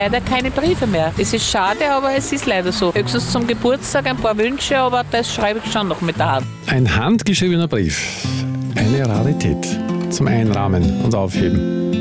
leider keine Briefe mehr. Es ist schade, aber es ist leider so. Höchstens zum Geburtstag ein paar Wünsche, aber das schreibe ich schon noch mit der Hand. Ein handgeschriebener Brief. Eine Rarität. Zum Einrahmen und Aufheben.